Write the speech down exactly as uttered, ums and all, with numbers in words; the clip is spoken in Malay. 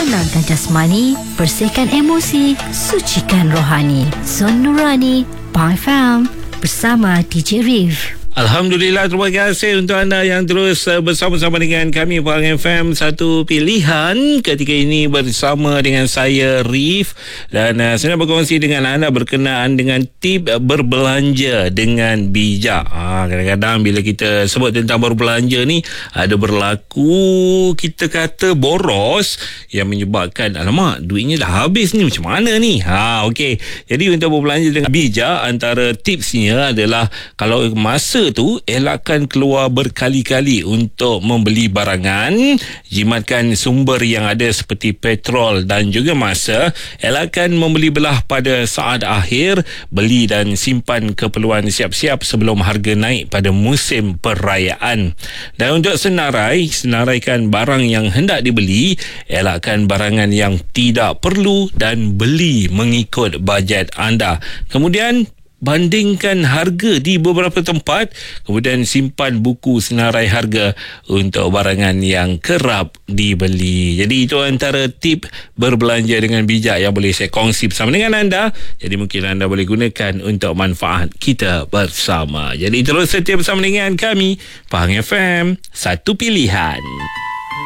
Tenangkan jasmani, bersihkan emosi, sucikan rohani. Zon Nurani, Pang F M, bersama D J Rif. Alhamdulillah, terima kasih untuk anda yang terus uh, bersama-sama dengan kami Pang F M. Satu pilihan ketika ini bersama dengan saya Rif, dan uh, saya nak berkongsi dengan anda berkenaan dengan tip uh, berbelanja dengan bijak. Ha, kadang-kadang bila kita sebut tentang berbelanja ni, ada berlaku kita kata boros yang menyebabkan alamak, duitnya dah habis ni, macam mana ni? Ha, okey. Jadi untuk berbelanja dengan bijak, antara tipsnya adalah kalau masa tu elakkan keluar berkali-kali untuk membeli barangan, jimatkan sumber yang ada seperti petrol dan juga masa, elakkan membeli belah pada saat akhir, beli dan simpan keperluan siap-siap sebelum harga naik pada musim perayaan. Dan untuk senarai, senaraikan barang yang hendak dibeli, elakkan barangan yang tidak perlu dan beli mengikut bajet anda. Kemudian bandingkan harga di beberapa tempat, kemudian simpan buku senarai harga untuk barangan yang kerap dibeli. Jadi itu antara tip berbelanja dengan bijak yang boleh saya kongsi bersama dengan anda. Jadi mungkin anda boleh gunakan untuk manfaat kita bersama. Jadi terus setia bersama dengan kami Pang F M, satu pilihan.